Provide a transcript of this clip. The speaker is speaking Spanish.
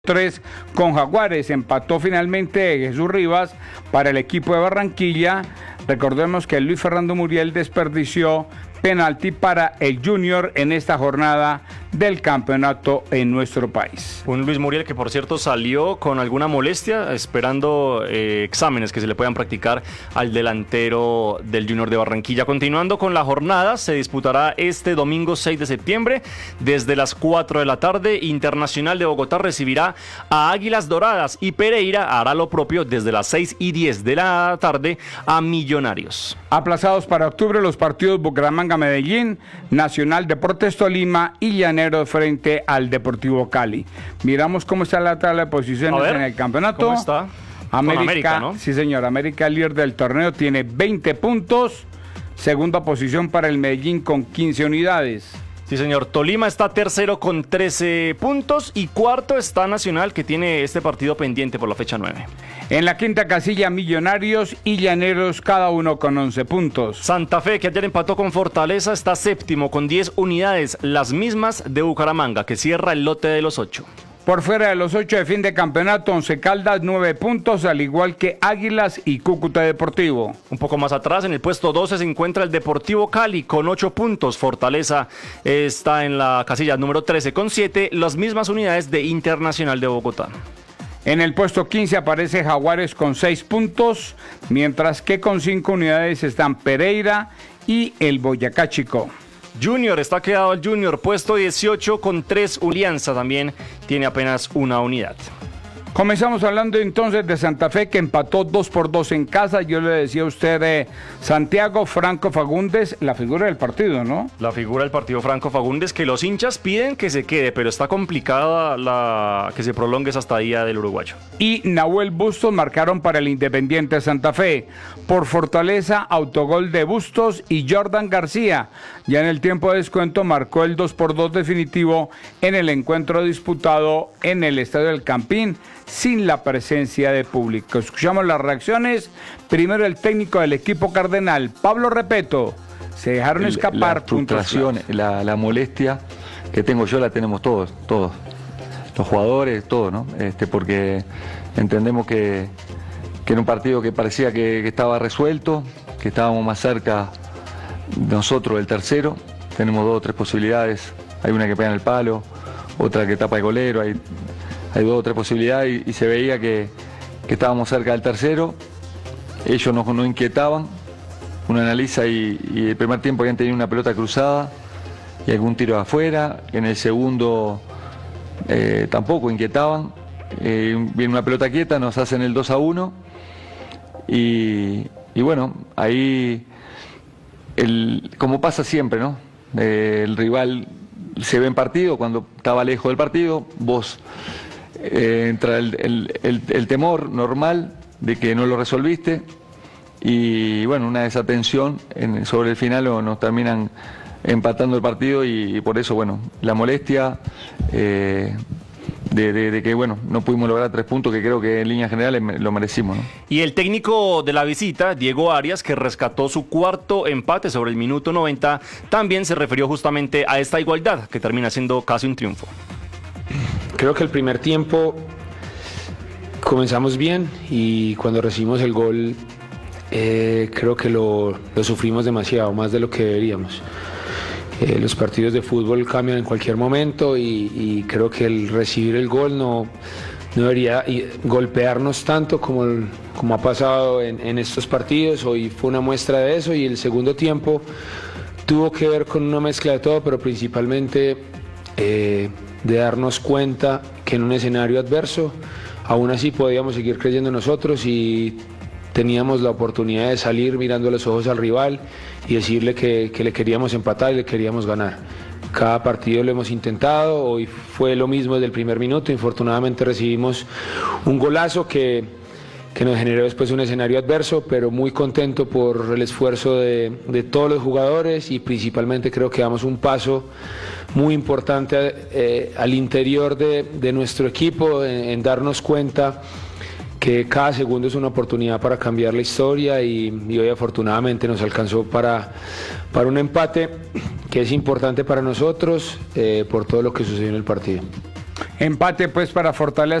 3 con Jaguares. Empató finalmente Jesús Rivas para el equipo de Barranquilla. Recordemos que Luis Fernando Muriel desperdició penalti para el Junior en esta jornada del campeonato en nuestro país. Un Luis Muriel que, por cierto, salió con alguna molestia, esperando exámenes que se le puedan practicar al delantero del Junior de Barranquilla. Continuando con la jornada, se disputará este domingo 6 de septiembre desde las 4 de la tarde. Internacional de Bogotá recibirá a Águilas Doradas y Pereira hará lo propio desde las 6:10 de la tarde a Millonarios. Aplazados para octubre los partidos Bucaramanga-Medellín, Nacional Deportes Tolima y Llaneros frente al Deportivo Cali. Miramos cómo está la tabla de posiciones en el campeonato. ¿Cómo está? América, ¿no? Sí, señor. América, líder del torneo, tiene 20 puntos. Segunda posición para el Medellín con 15 unidades. Sí, señor. Tolima está tercero con 13 puntos y cuarto está Nacional, que tiene este partido pendiente por la fecha 9. En la quinta casilla, Millonarios y Llaneros, cada uno con 11 puntos. Santa Fe, que ayer empató con Fortaleza, está séptimo con 10 unidades, las mismas de Bucaramanga, que cierra el lote de los 8. Por fuera de los 8 de fin de campeonato, Once Caldas 9 puntos, al igual que Águilas y Cúcuta Deportivo. Un poco más atrás, en el puesto 12 se encuentra el Deportivo Cali con 8 puntos. Fortaleza está en la casilla número 13 con 7, las mismas unidades de Internacional de Bogotá. En el puesto 15 aparece Jaguares con 6 puntos, mientras que con 5 unidades están Pereira y el Boyacá Chico. Junior, está quedado el Junior, puesto 18 con 3. Alianza también tiene apenas una unidad. Comenzamos hablando entonces de Santa Fe, que empató 2-2 en casa. Yo le decía a usted, Santiago Franco Fagundes, la figura del partido, ¿no? La figura del partido, Franco Fagundes, que los hinchas piden que se quede, pero está complicada que se prolongue hasta día del uruguayo. Y Nahuel Bustos marcaron para el Independiente Santa Fe. Por Fortaleza, autogol de Bustos y Jordan García. Ya en el tiempo de descuento marcó el 2-2 definitivo en el encuentro disputado en el Estadio del Campín, sin la presencia de público. Escuchamos las reacciones. Primero el técnico del equipo cardenal, Pablo Repeto. Se dejaron escapar la frustración, la molestia que tengo yo la tenemos todos. Los jugadores, todos, ¿no? Porque entendemos que en un partido que parecía que estaba resuelto, que estábamos más cerca nosotros del tercero, tenemos 2 o 3 posibilidades. Hay una que pega en el palo, otra que tapa el golero, hay 2 o 3 posibilidades y se veía que estábamos cerca del tercero. Ellos nos inquietaban. Uno analiza y el primer tiempo habían tenido una pelota cruzada y algún tiro de afuera. En el segundo tampoco inquietaban. Viene una pelota quieta, nos hacen el 2-1 y bueno, ahí como pasa siempre, ¿no? El rival se ve en partido, cuando estaba lejos del partido, vos entra el temor normal de que no lo resolviste y bueno, una desatención sobre el final nos terminan empatando el partido y por eso, bueno, la molestia de que, bueno, no pudimos lograr 3 puntos que creo que en líneas generales lo merecimos, ¿no? Y el técnico de la visita, Diego Arias, que rescató su cuarto empate sobre el minuto 90, también se refirió justamente a esta igualdad que termina siendo casi un triunfo. Creo que el primer tiempo comenzamos bien y cuando recibimos el gol creo que lo sufrimos demasiado, más de lo que deberíamos. Los partidos de fútbol cambian en cualquier momento y creo que el recibir el gol no debería golpearnos tanto como ha pasado en estos partidos. Hoy fue una muestra de eso y el segundo tiempo tuvo que ver con una mezcla de todo, pero principalmente de darnos cuenta que en un escenario adverso aún así podíamos seguir creyendo en nosotros y teníamos la oportunidad de salir mirando a los ojos al rival y decirle que le queríamos empatar y le queríamos ganar. Cada partido lo hemos intentado, hoy fue lo mismo desde el primer minuto. Infortunadamente recibimos un golazo que nos generó después un escenario adverso, pero muy contento por el esfuerzo de todos los jugadores y principalmente creo que damos un paso muy importante al interior de nuestro equipo en darnos cuenta que cada segundo es una oportunidad para cambiar la historia y hoy afortunadamente nos alcanzó para un empate que es importante para nosotros por todo lo que sucedió en el partido. Empate pues para Fortaleza.